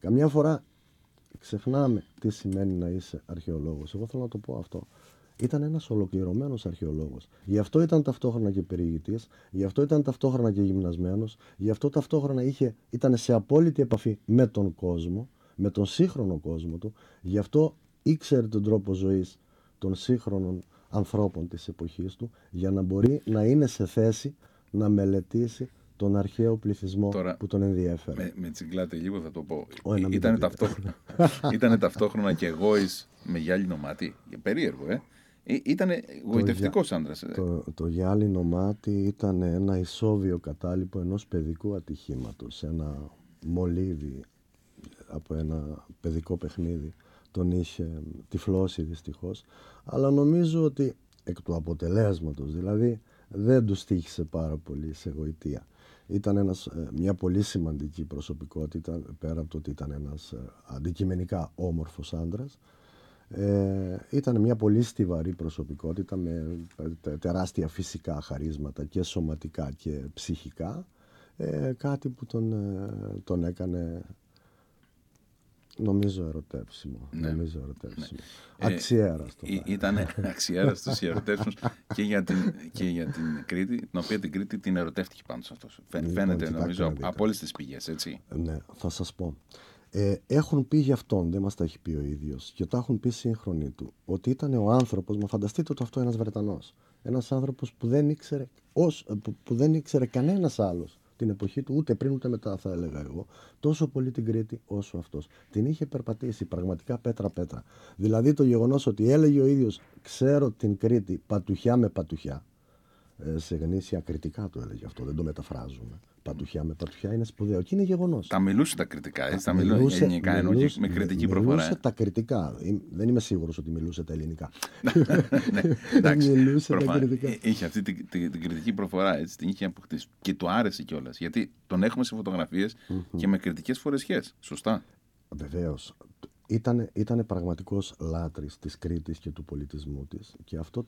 Καμιά φορά ξεχνάμε τι σημαίνει να είσαι αρχαιολόγος. Εγώ θέλω να το πω αυτό. Ήταν ένας ολοκληρωμένος αρχαιολόγος. Γι' αυτό ήταν ταυτόχρονα και περιηγητής, γι' αυτό ήταν ταυτόχρονα και γυμνασμένος, γι' αυτό ταυτόχρονα ήταν σε απόλυτη επαφή με τον κόσμο, με τον σύγχρονο κόσμο του, γι' αυτό ήξερε τον τρόπο ζωής των σύγχρονων ανθρώπων της εποχής του, για να μπορεί να είναι σε θέση να μελετήσει τον αρχαίο πληθυσμό τώρα, που τον ενδιέφερε. Με τσιγκλάτε λίγο, θα το πω. Ήταν ταυτόχρονα και εγώης με γυάλινο μάτι. Περίεργο, Ήταν γοητευτικός άντρας. Το γυάλινο μάτι ήταν ένα ισόβιο κατάλοιπο ενός παιδικού ατυχήματος. Ένα μολύβι από ένα παιδικό παιχνίδι τον είχε τυφλώσει δυστυχώς. Αλλά νομίζω ότι εκ του αποτελέσματος, δηλαδή, δεν του στοίχησε πάρα πολύ σε γοητεία. Ήταν μια πολύ σημαντική προσωπικότητα, πέρα από το ότι ήταν ένας αντικειμενικά όμορφος άντρας. Ήταν μια πολύ στιβαρή προσωπικότητα με τεράστια φυσικά χαρίσματα και σωματικά και ψυχικά, κάτι που τον έκανε, νομίζω, ερωτεύσιμο. Ναι. Αξιέραστο. Ήταν αξιέραστος ή ερωτεύσιμος και για την Κρήτη, την οποία την Κρήτη την ερωτεύτηκε πάντως αυτός. Φαίνεται, νομίζω, από όλες τις πηγές, έτσι. Ναι, θα σας πω. Έχουν πει για αυτόν, δεν μας τα έχει πει ο ίδιος, και τα έχουν πει σύγχρονοι του, ότι ήταν ο άνθρωπος, μα φανταστείτε το αυτό, ένας Βρετανός. Ένας άνθρωπος που δεν ήξερε κανένας άλλος την εποχή του, ούτε πριν ούτε μετά, θα έλεγα εγώ, τόσο πολύ την Κρήτη όσο αυτός. Την είχε περπατήσει πραγματικά πέτρα-πέτρα. Δηλαδή το γεγονός ότι έλεγε ο ίδιος, ξέρω την Κρήτη πατουχιά με πατουχιά, σε γνήσια κριτικά το έλεγε αυτό, δεν το μεταφράζουμε. Πατουχιά με πατουχιά είναι σπουδαίο και είναι γεγονός. Τα μιλούσε τα κριτικά, έτσι. Τα μιλούσε ελληνικά, ενώ και με κριτική προφορά. Μιλούσε τα κριτικά. Δεν είμαι σίγουρος ότι μιλούσε τα ελληνικά. Μιλούσε τα κριτικά. Είχε αυτή την κριτική προφορά, έτσι, την είχε αποκτήσει. Και του άρεσε κιόλας. Γιατί τον έχουμε σε φωτογραφίες και με κριτικές φορεσιές. Σωστά. Βεβαίως. Ήταν πραγματικός λάτρης της Κρήτης και του πολιτισμού της. Και αυτό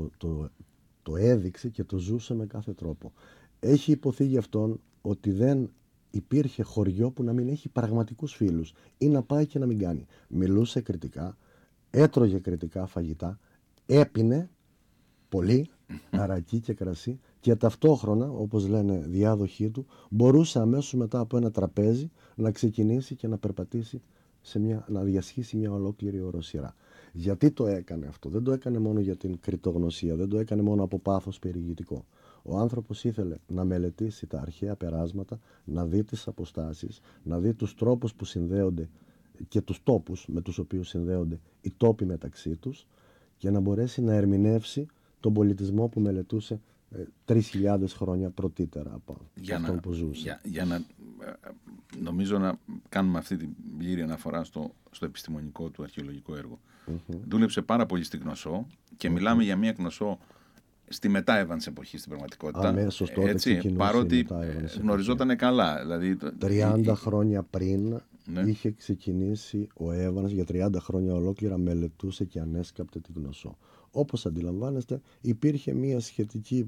το έδειξε και το ζούσε με κάθε τρόπο. Έχει υποθεί γι' αυτόν ότι δεν υπήρχε χωριό που να μην έχει πραγματικούς φίλους ή να πάει και να μην κάνει. Μιλούσε κριτικά, έτρωγε κριτικά φαγητά, έπινε πολύ αρακί και κρασί και ταυτόχρονα, όπως λένε διάδοχοί του, μπορούσε αμέσως μετά από ένα τραπέζι να ξεκινήσει και να περπατήσει να διασχίσει μια ολόκληρη οροσειρά. Γιατί το έκανε αυτό? Δεν το έκανε μόνο για την κριτογνωσία, δεν το έκανε μόνο από πάθος περιηγητικό. Ο άνθρωπος ήθελε να μελετήσει τα αρχαία περάσματα, να δει τις αποστάσεις, να δει τους τρόπους που συνδέονται και τους τόπους με τους οποίους συνδέονται οι τόποι μεταξύ τους και να μπορέσει να ερμηνεύσει τον πολιτισμό που μελετούσε 3.000 χρόνια πρωτήτερα από αυτόν που ζούσε. Για να νομίζω να κάνουμε αυτή την πλήρη αναφορά στο επιστημονικό του αρχαιολογικό έργο. Δούλεψε πάρα πολύ στη Κνωσσό και μιλάμε για μια Κνωσσό στη μετά Evans εποχή στην πραγματικότητα. Αμέσως τότε έτσι, παρότι γνωριζόταν καλά. Δηλαδή, 30 χρόνια πριν είχε ξεκινήσει ο Evans, για 30 χρόνια ολόκληρα μελετούσε και ανέσκαπτε την Κνωσσό. Όπως αντιλαμβάνεστε, υπήρχε μια σχετική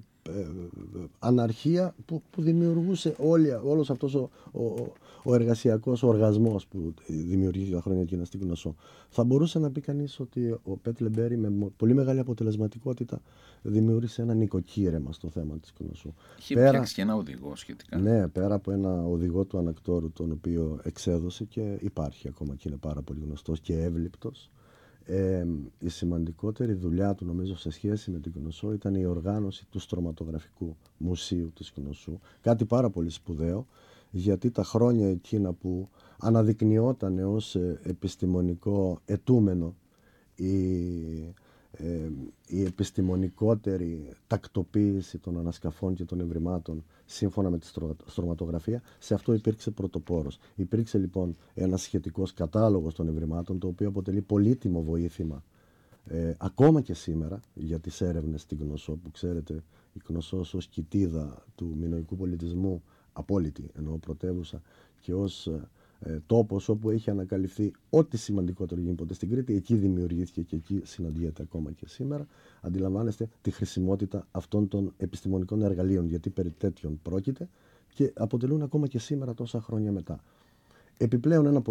αναρχία που δημιουργούσε όλος αυτός ο εργασιακός οργασμός που δημιουργήθηκε τα χρόνια εκείνα στην Κνωσσό. Θα μπορούσε να πει κανείς ότι ο Πέτλε Μπέρι με πολύ μεγάλη αποτελεσματικότητα δημιούργησε ένα νοικοκύρεμα στο θέμα της Κνωσσού. Είχε φτιάξει και ένα οδηγό σχετικά. Ναι, πέρα από ένα οδηγό του Ανακτόρου, τον οποίο εξέδωσε και υπάρχει ακόμα και είναι πάρα πολύ γνωστός και εύληπτος. Η σημαντικότερη δουλειά του, νομίζω, σε σχέση με την Κνωσσό ήταν η οργάνωση του στρωματογραφικού μουσείου της Κνωσσού. Κάτι πάρα πολύ σπουδαίο, γιατί τα χρόνια εκείνα που αναδεικνυόταν ως επιστημονικό ετούμενο η επιστημονικότερη τακτοποίηση των ανασκαφών και των ευρημάτων σύμφωνα με τη στρωματογραφία, σε αυτό υπήρξε πρωτοπόρος. Υπήρξε λοιπόν ένας σχετικός κατάλογος των ευρημάτων, το οποίο αποτελεί πολύτιμο βοήθημα ακόμα και σήμερα για τις έρευνες στην Κνωσσό, που ξέρετε η Κνωσσό ως κοιτίδα του μινωικού πολιτισμού, απόλυτη εννοώ πρωτεύουσα, και ως τόπος όπου έχει ανακαλυφθεί ό,τι σημαντικότερο γίνει ποτέ στην Κρήτη, εκεί δημιουργήθηκε και εκεί συναντιέται ακόμα και σήμερα. Αντιλαμβάνεστε τη χρησιμότητα αυτών των επιστημονικών εργαλείων, γιατί περί τέτοιων πρόκειται και αποτελούν ακόμα και σήμερα, τόσα χρόνια μετά. Επιπλέον ένα